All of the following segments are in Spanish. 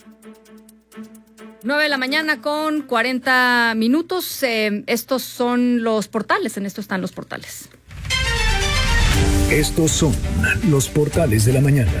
9 de la mañana con 40 minutos. Estos son los portales, en esto están los portales. Estos son los portales de la mañana.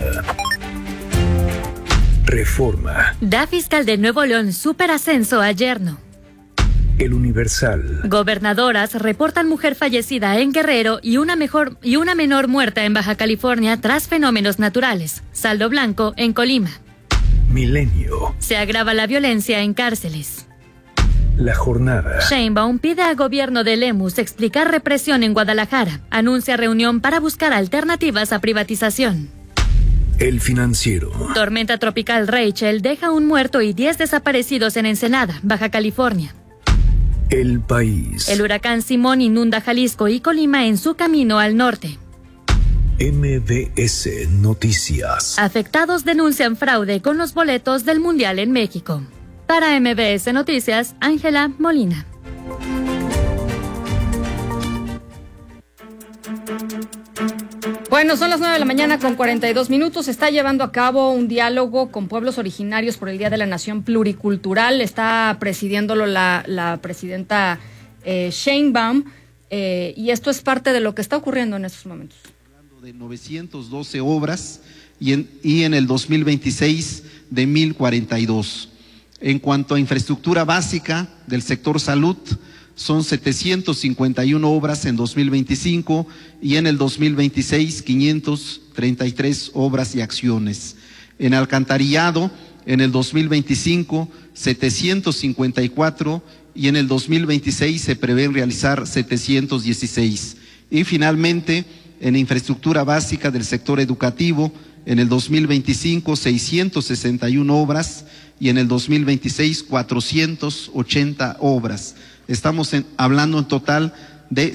Reforma. Da fiscal de Nuevo León superascenso a yerno. El Universal. Gobernadoras reportan mujer fallecida en Guerrero y una menor muerta en Baja California tras fenómenos naturales. Saldo blanco en Colima. Milenio. Se agrava la violencia en cárceles. La Jornada. Sheinbaum pide a gobierno de Lemus explicar represión en Guadalajara. Anuncia reunión para buscar alternativas a privatización. El Financiero. Tormenta tropical Rachel deja un muerto y 10 desaparecidos en Ensenada, Baja California. El País. El huracán Simón inunda Jalisco y Colima en su camino al norte. MBS Noticias. Afectados denuncian fraude con los boletos del Mundial en México. Para MBS Noticias, Ángela Molina. Bueno, son las 9 de la mañana con 42 minutos. Se está llevando a cabo un diálogo con pueblos originarios por el Día de la Nación Pluricultural. Está presidiéndolo la presidenta Sheinbaum. Y esto es parte de lo que está ocurriendo en estos momentos. De 912 obras y en el 2026 de 1042. En cuanto a infraestructura básica del sector salud, son 751 obras en 2025 y en el 2026 533 obras y acciones. En alcantarillado, en el 2025 754 y en el 2026 se prevén realizar 716. Y finalmente, en infraestructura básica del sector educativo, en el 2025 661 obras y en el 2026 480 obras. Estamos hablando en total de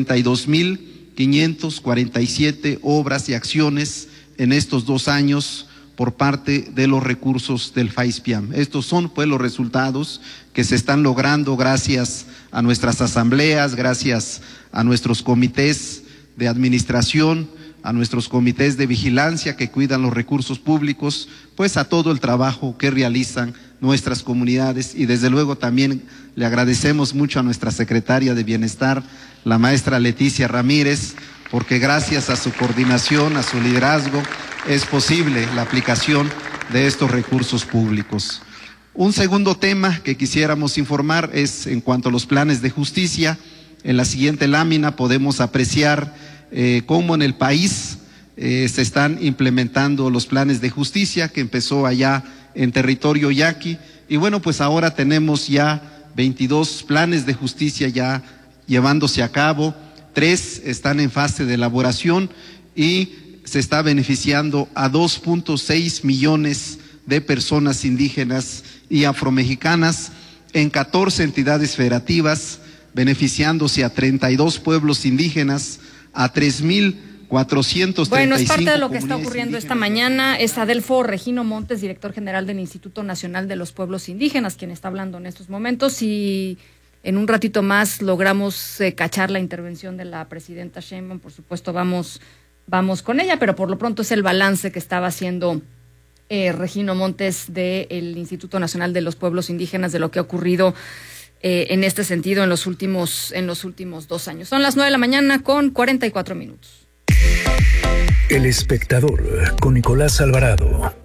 52,547 obras y acciones en estos 2 años por parte de los recursos del FAISPIAM. Estos son pues los resultados que se están logrando gracias a nuestras asambleas, gracias a nuestros comités de administración, a nuestros comités de vigilancia que cuidan los recursos públicos, pues a todo el trabajo que realizan nuestras comunidades. Y desde luego también le agradecemos mucho a nuestra secretaria de Bienestar, la maestra Leticia Ramírez, porque gracias a su coordinación, a su liderazgo, es posible la aplicación de estos recursos públicos. Un segundo tema que quisiéramos informar es en cuanto a los planes de justicia. En la siguiente lámina podemos apreciar cómo en el país se están implementando los planes de justicia que empezó allá en territorio yaqui. Y bueno, pues ahora tenemos ya 22 planes de justicia ya llevándose a cabo, 3 están en fase de elaboración y se está beneficiando a 2.6 millones de personas indígenas y afromexicanas en 14 entidades federativas, beneficiándose a 32 pueblos indígenas, a 3,435. Bueno, es parte de lo que está ocurriendo esta mañana. Es Adelfo Regino Montes, director general del Instituto Nacional de los Pueblos Indígenas, quien está hablando en estos momentos, y en un ratito más logramos cachar la intervención de la presidenta Sheinbaum. Por supuesto, vamos con ella, pero por lo pronto es el balance que estaba haciendo Regino Montes del Instituto Nacional de los Pueblos Indígenas de lo que ha ocurrido en este sentido en los últimos 2 años. Son las 9 de la mañana con 44 minutos. El Espectador con Nicolás Alvarado.